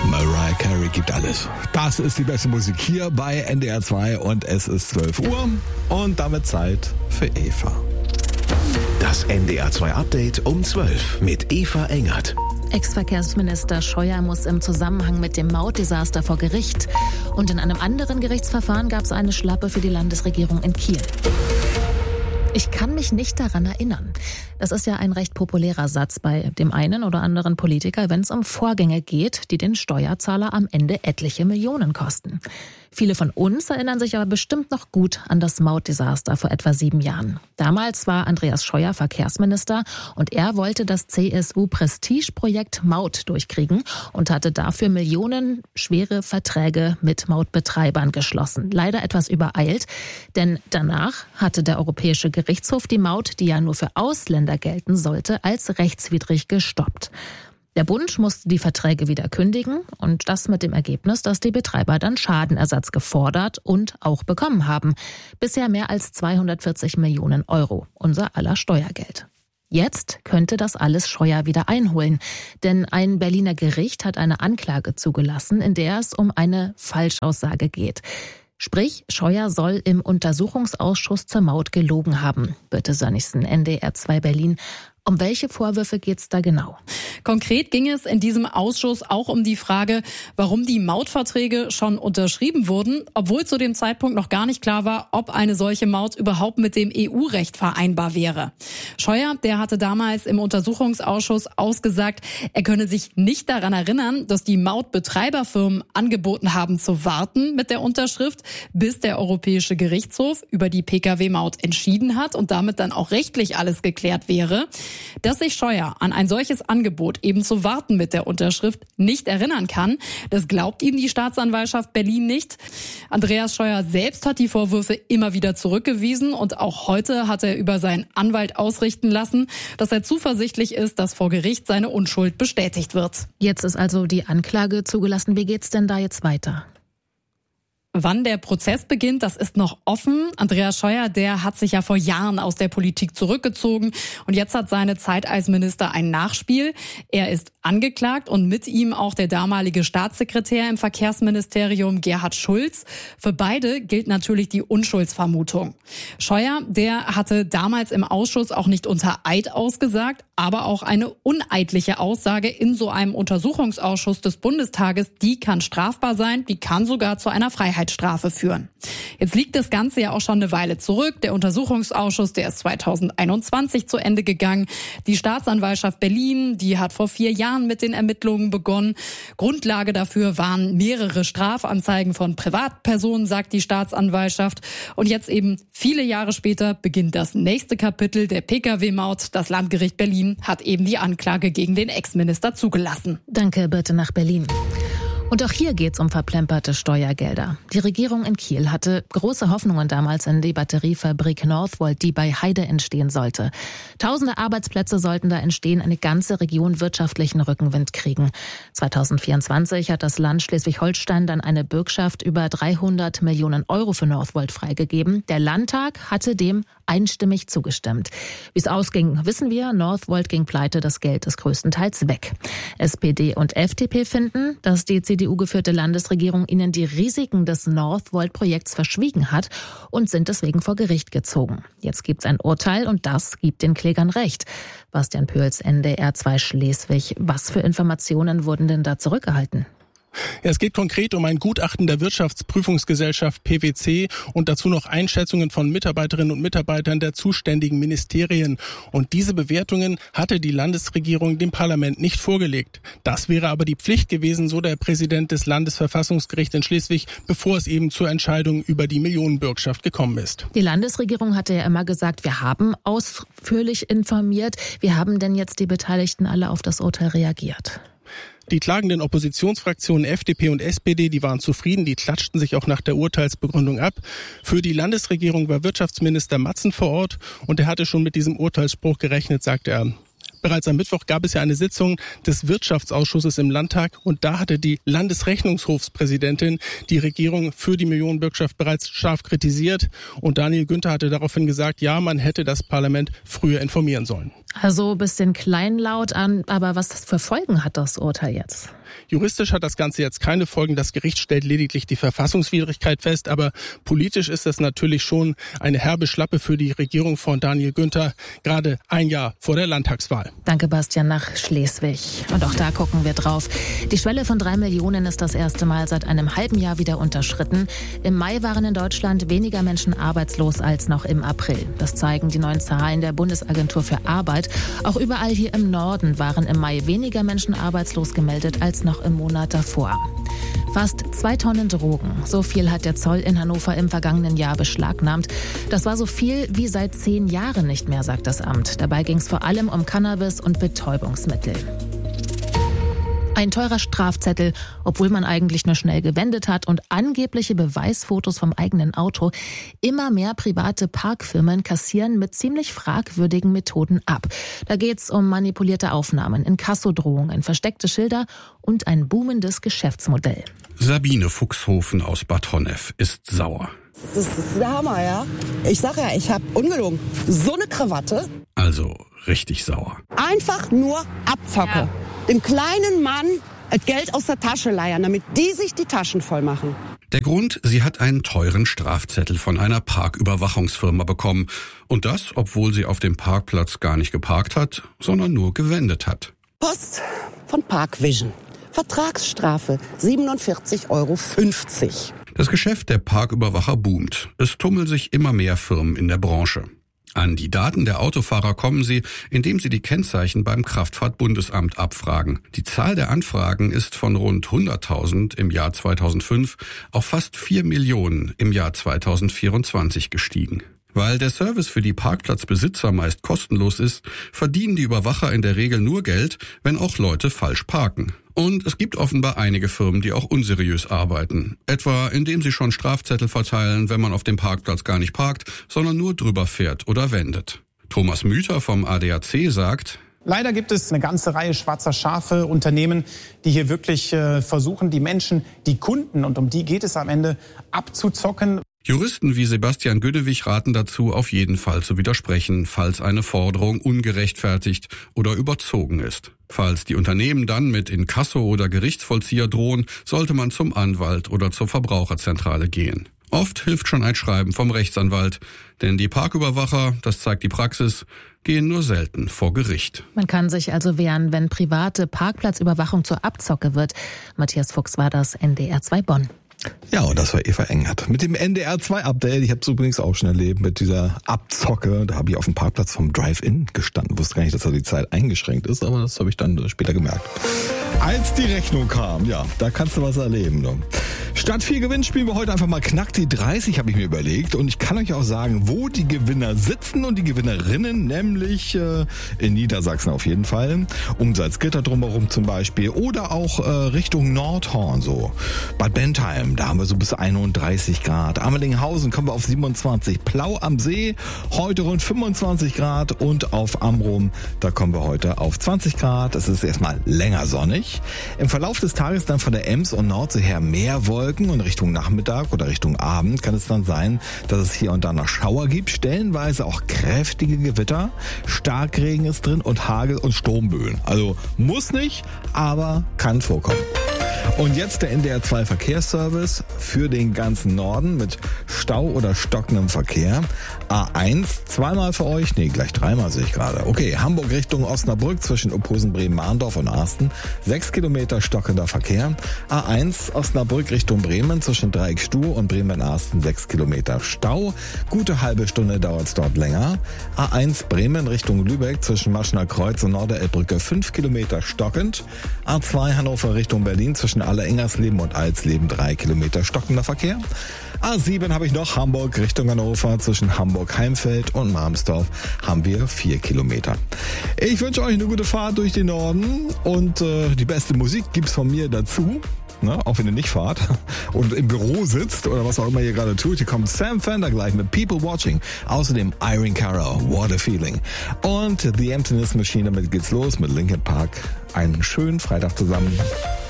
Mariah Carey gibt alles. Das ist die beste Musik hier bei NDR 2 und es ist 12 Uhr und damit Zeit für Eva. Das NDR 2 Update um 12 mit Eva Engert. Ex-Verkehrsminister Scheuer muss im Zusammenhang mit dem Mautdesaster vor Gericht. Und in einem anderen Gerichtsverfahren gab es eine Schlappe für die Landesregierung in Kiel. Ich kann mich nicht daran erinnern. Das ist ja ein recht populärer Satz bei dem einen oder anderen Politiker, wenn es um Vorgänge geht, die den Steuerzahler am Ende etliche Millionen kosten. Viele von uns erinnern sich aber bestimmt noch gut an das Mautdesaster vor etwa 7 Jahren. Damals war Andreas Scheuer Verkehrsminister und er wollte das CSU-Prestigeprojekt Maut durchkriegen und hatte dafür millionenschwere Verträge mit Mautbetreibern geschlossen. Leider etwas übereilt, denn danach hatte der Europäische Gerichtshof die Maut, die ja nur für Ausländer gelten sollte, als rechtswidrig gestoppt. Der Bund musste die Verträge wieder kündigen und das mit dem Ergebnis, dass die Betreiber dann Schadenersatz gefordert und auch bekommen haben. Bisher mehr als 240 Millionen Euro, unser aller Steuergeld. Jetzt könnte das alles Scheuer wieder einholen, denn ein Berliner Gericht hat eine Anklage zugelassen, in der es um eine Falschaussage geht. Sprich, Scheuer soll im Untersuchungsausschuss zur Maut gelogen haben. Birte Sönnigsen, NDR 2 Berlin. Um welche Vorwürfe geht's da genau? Konkret ging es in diesem Ausschuss auch um die Frage, warum die Mautverträge schon unterschrieben wurden, obwohl zu dem Zeitpunkt noch gar nicht klar war, ob eine solche Maut überhaupt mit dem EU-Recht vereinbar wäre. Scheuer, der hatte damals im Untersuchungsausschuss ausgesagt, er könne sich nicht daran erinnern, dass die Mautbetreiberfirmen angeboten haben zu warten mit der Unterschrift, bis der Europäische Gerichtshof über die Pkw-Maut entschieden hat und damit dann auch rechtlich alles geklärt wäre. Dass sich Scheuer an ein solches Angebot, eben zu warten mit der Unterschrift, nicht erinnern kann, das glaubt ihm die Staatsanwaltschaft Berlin nicht. Andreas Scheuer selbst hat die Vorwürfe immer wieder zurückgewiesen und auch heute hat er über seinen Anwalt ausrichten lassen, dass er zuversichtlich ist, dass vor Gericht seine Unschuld bestätigt wird. Jetzt ist also die Anklage zugelassen. Wie geht's denn da jetzt weiter? Wann der Prozess beginnt, das ist noch offen. Andreas Scheuer, der hat sich ja vor Jahren aus der Politik zurückgezogen und jetzt hat seine Zeit als Minister ein Nachspiel. Er ist angeklagt und mit ihm auch der damalige Staatssekretär im Verkehrsministerium Gerhard Schulz. Für beide gilt natürlich die Unschuldsvermutung. Scheuer, der hatte damals im Ausschuss auch nicht unter Eid ausgesagt, aber auch eine uneidliche Aussage in so einem Untersuchungsausschuss des Bundestages, die kann strafbar sein, die kann sogar zu einer Freiheitsstrafe führen. Jetzt liegt das Ganze ja auch schon eine Weile zurück. Der Untersuchungsausschuss, der ist 2021 zu Ende gegangen. Die Staatsanwaltschaft Berlin, die hat vor 4 Jahren mit den Ermittlungen begonnen. Grundlage dafür waren mehrere Strafanzeigen von Privatpersonen, sagt die Staatsanwaltschaft. Und jetzt eben viele Jahre später beginnt das nächste Kapitel der Pkw-Maut. Das Landgericht Berlin hat eben die Anklage gegen den Ex-Minister zugelassen. Danke, Birte nach Berlin. Und auch hier geht's um verplemperte Steuergelder. Die Regierung in Kiel hatte große Hoffnungen damals in die Batteriefabrik Northvolt, die bei Heide entstehen sollte. Tausende Arbeitsplätze sollten da entstehen, eine ganze Region wirtschaftlichen Rückenwind kriegen. 2024 hat das Land Schleswig-Holstein dann eine Bürgschaft über 300 Millionen Euro für Northvolt freigegeben. Der Landtag hatte dem einstimmig zugestimmt. Wie es ausging, wissen wir. Northvolt ging pleite, das Geld ist größtenteils weg. SPD und FDP finden, dass die CDU-geführte Landesregierung ihnen die Risiken des Northvolt-Projekts verschwiegen hat und sind deswegen vor Gericht gezogen. Jetzt gibt's ein Urteil und das gibt den Klägern recht. Bastian Pöls, NDR 2 Schleswig. Was für Informationen wurden denn da zurückgehalten? Ja, es geht konkret um ein Gutachten der Wirtschaftsprüfungsgesellschaft PwC und dazu noch Einschätzungen von Mitarbeiterinnen und Mitarbeitern der zuständigen Ministerien. Und diese Bewertungen hatte die Landesregierung dem Parlament nicht vorgelegt. Das wäre aber die Pflicht gewesen, so der Präsident des Landesverfassungsgerichts in Schleswig, bevor es eben zur Entscheidung über die Millionenbürgschaft gekommen ist. Die Landesregierung hatte ja immer gesagt, wir haben ausführlich informiert. Wie haben denn jetzt die Beteiligten alle auf das Urteil reagiert? Die klagenden Oppositionsfraktionen FDP und SPD, die waren zufrieden, die klatschten sich auch nach der Urteilsbegründung ab. Für die Landesregierung war Wirtschaftsminister Matzen vor Ort und er hatte schon mit diesem Urteilsspruch gerechnet, sagte er. Bereits am Mittwoch gab es ja eine Sitzung des Wirtschaftsausschusses im Landtag und da hatte die Landesrechnungshofspräsidentin die Regierung für die Millionenbürgschaft bereits scharf kritisiert und Daniel Günther hatte daraufhin gesagt, ja, man hätte das Parlament früher informieren sollen. Also ein bisschen kleinlaut an, aber was für Folgen hat das Urteil jetzt? Juristisch hat das Ganze jetzt keine Folgen. Das Gericht stellt lediglich die Verfassungswidrigkeit fest. Aber politisch ist das natürlich schon eine herbe Schlappe für die Regierung von Daniel Günther, gerade ein Jahr vor der Landtagswahl. Danke, Bastian, nach Schleswig. Und auch da gucken wir drauf. Die Schwelle von 3 Millionen ist das erste Mal seit einem halben Jahr wieder unterschritten. Im Mai waren in Deutschland weniger Menschen arbeitslos als noch im April. Das zeigen die neuen Zahlen der Bundesagentur für Arbeit. Auch überall hier im Norden waren im Mai weniger Menschen arbeitslos gemeldet als noch im Monat davor. Fast 2 Tonnen Drogen. So viel hat der Zoll in Hannover im vergangenen Jahr beschlagnahmt. Das war so viel wie seit 10 Jahren nicht mehr, sagt das Amt. Dabei ging es vor allem um Cannabis und Betäubungsmittel. Ein teurer Strafzettel, obwohl man eigentlich nur schnell gewendet hat, und angebliche Beweisfotos vom eigenen Auto. Immer mehr private Parkfirmen kassieren mit ziemlich fragwürdigen Methoden ab. Da geht's um manipulierte Aufnahmen, Inkassodrohungen, versteckte Schilder und ein boomendes Geschäftsmodell. Sabine Fuchshofen aus Bad Honnef ist sauer. Das ist der Hammer, ja. Ich sag ja, ich habe ungelogen so eine Krawatte. Also richtig sauer. Einfach nur Abzocke. Ja. Dem kleinen Mann Geld aus der Tasche leiern, damit die sich die Taschen voll machen. Der Grund, sie hat einen teuren Strafzettel von einer Parküberwachungsfirma bekommen. Und das, obwohl sie auf dem Parkplatz gar nicht geparkt hat, sondern nur gewendet hat. Post von Parkvision. Vertragsstrafe 47,50 €. Das Geschäft der Parküberwacher boomt. Es tummeln sich immer mehr Firmen in der Branche. An die Daten der Autofahrer kommen sie, indem sie die Kennzeichen beim Kraftfahrtbundesamt abfragen. Die Zahl der Anfragen ist von rund 100.000 im Jahr 2005 auf fast 4 Millionen im Jahr 2024 gestiegen. Weil der Service für die Parkplatzbesitzer meist kostenlos ist, verdienen die Überwacher in der Regel nur Geld, wenn auch Leute falsch parken. Und es gibt offenbar einige Firmen, die auch unseriös arbeiten. Etwa indem sie schon Strafzettel verteilen, wenn man auf dem Parkplatz gar nicht parkt, sondern nur drüber fährt oder wendet. Thomas Müther vom ADAC sagt: Leider gibt es eine ganze Reihe schwarzer Schafe, Unternehmen, die hier wirklich versuchen, die Menschen, die Kunden, und um die geht es am Ende, abzuzocken. Juristen wie Sebastian Güdewig raten dazu, auf jeden Fall zu widersprechen, falls eine Forderung ungerechtfertigt oder überzogen ist. Falls die Unternehmen dann mit Inkasso oder Gerichtsvollzieher drohen, sollte man zum Anwalt oder zur Verbraucherzentrale gehen. Oft hilft schon ein Schreiben vom Rechtsanwalt, denn die Parküberwacher, das zeigt die Praxis, gehen nur selten vor Gericht. Man kann sich also wehren, wenn private Parkplatzüberwachung zur Abzocke wird. Matthias Fuchs war das, NDR 2 Bonn. Ja, und das war Eva Engert. Mit dem NDR 2 Update, ich habe es übrigens auch schon erlebt, mit dieser Abzocke, da habe ich auf dem Parkplatz vom Drive-In gestanden. Wusste gar nicht, dass da die Zeit eingeschränkt ist, aber das habe ich dann später gemerkt. Als die Rechnung kam, ja, da kannst du was erleben. Ne? Statt 4 Gewinn spielen wir heute einfach mal knack die 30, habe ich mir überlegt. Und ich kann euch auch sagen, wo die Gewinner sitzen und die Gewinnerinnen, nämlich in Niedersachsen auf jeden Fall. Um Salzgitter drumherum zum Beispiel oder auch Richtung Nordhorn so. Bad Bentheim, da haben wir so bis 31 Grad. Amelinghausen kommen wir auf 27. Plau am See, heute rund 25 Grad. Und auf Amrum, da kommen wir heute auf 20 Grad. Es ist erstmal länger sonnig. Im Verlauf des Tages dann von der Ems und Nordsee her mehr Wolken und Richtung Nachmittag oder Richtung Abend kann es dann sein, dass es hier und da noch Schauer gibt, stellenweise auch kräftige Gewitter, Starkregen ist drin und Hagel und Sturmböen. Also muss nicht, aber kann vorkommen. Und jetzt der NDR 2 Verkehrsservice für den ganzen Norden mit Stau oder stockendem Verkehr. A1 zweimal für euch, nee, gleich dreimal sehe ich gerade. Okay, Hamburg Richtung Osnabrück zwischen Uphusen, Bremen, Mahndorf und Arsten. 6 Kilometer stockender Verkehr. A1 Osnabrück Richtung Bremen zwischen Dreieck-Stuhr und Bremen-Arsten 6 Kilometer Stau. Gute halbe Stunde dauert es dort länger. A1 Bremen Richtung Lübeck zwischen Maschener Kreuz und Norderelbbrücke 5 Kilometer stockend. A2 Hannover Richtung Berlin zwischen Aller-Ingersleben und Alsleben 3 Kilometer stockender Verkehr. A7 habe ich noch, Hamburg Richtung Hannover zwischen Hamburg-Heimfeld und Marmsdorf haben wir 4 Kilometer. Ich wünsche euch eine gute Fahrt durch den Norden und die beste Musik gibt's von mir dazu. Ne, auch wenn ihr nicht fahrt und im Büro sitzt oder was auch immer ihr gerade tut. Hier kommt Sam Fender gleich mit People Watching. Außerdem Irene Cara, What a Feeling. Und The Emptiness Machine, damit geht's los mit Linkin Park. Einen schönen Freitag zusammen.